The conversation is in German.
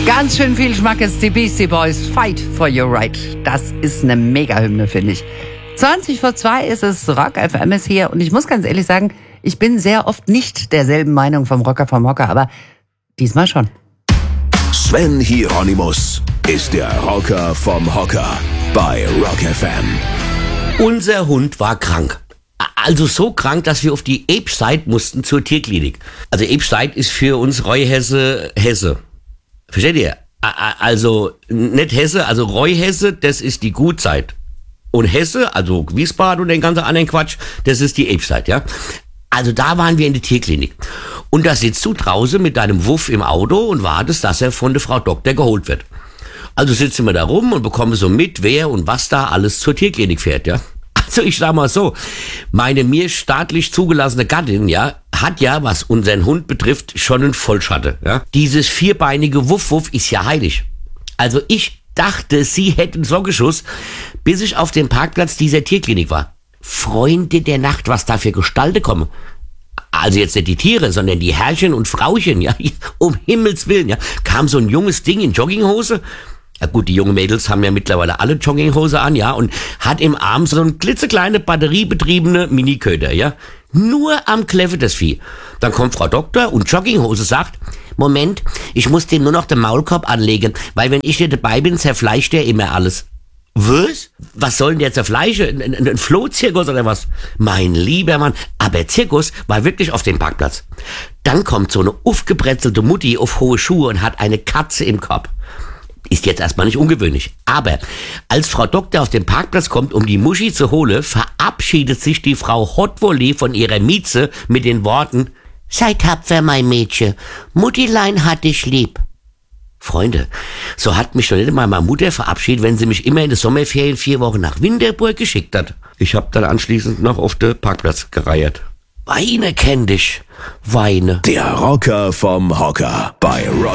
Ganz schön viel Schmackes, die Beastie Boys, Fight for Your Right. Das ist eine Mega-Hymne, finde ich. 20:02 ist es, Rock FM ist hier und ich muss ganz ehrlich sagen, ich bin sehr oft nicht derselben Meinung vom Rocker vom Hocker, aber diesmal schon. Sven Hieronymus ist der Rocker vom Hocker bei Rock FM. Unser Hund war krank. Also so krank, dass wir auf die Ebscheid mussten zur Tierklinik. Also Ebscheid ist für uns Reuhesse Hesse. Versteht ihr? Also nicht Hesse, also Reuhesse, das ist die Gutzeit. Und Hesse, also Wiesbaden und den ganzen anderen Quatsch, das ist die Ebscheid, ja? Also da waren wir in der Tierklinik. Und da sitzt du draußen mit deinem Wuff im Auto und wartest, dass er von der Frau Doktor geholt wird. Also sitzen wir da rum und bekommen so mit, wer und was da alles zur Tierklinik fährt, ja? Also ich sag mal so, meine mir staatlich zugelassene Gattin, ja, hat ja, was unseren Hund betrifft, schon einen Vollschatte, ja. Dieses vierbeinige Wuff-Wuff ist ja heilig. Also ich dachte, sie hätte einen Sockensschuss, bis ich auf dem Parkplatz dieser Tierklinik war. Freunde der Nacht, was da für Gestalte kommen. Also jetzt nicht die Tiere, sondern die Herrchen und Frauchen, ja, um Himmels Willen, ja. Kam so ein junges Ding in Jogginghose. Ja gut, die jungen Mädels haben ja mittlerweile alle Jogginghose an, ja, und hat im Arm so ein klitzekleine batteriebetriebene Miniköder, ja. Nur am Kläffe das Vieh. Dann kommt Frau Doktor und Jogginghose sagt, Moment, ich muss dem nur noch den Maulkorb anlegen, weil wenn ich hier dabei bin, zerfleischt der immer alles. Was? Was soll denn der zerfleischen? Ein Flohzirkus oder was? Mein lieber Mann, aber Zirkus war wirklich auf dem Parkplatz. Dann kommt so eine aufgebretzelte Mutti auf hohe Schuhe und hat eine Katze im Korb. Ist jetzt erstmal nicht ungewöhnlich. Aber als Frau Doktor auf den Parkplatz kommt, um die Muschi zu holen, verabschiedet sich die Frau Hotwolle von ihrer Mieze mit den Worten, sei tapfer, mein Mädchen, Muttilein hat dich lieb. Freunde, so hat mich doch nicht mal meine Mutter verabschiedet, wenn sie mich immer in der Sommerferien 4 Wochen nach Winterburg geschickt hat. Ich hab dann anschließend noch auf den Parkplatz gereiert. Weine kenn dich, weine. Der Rocker vom Hocker bei Rock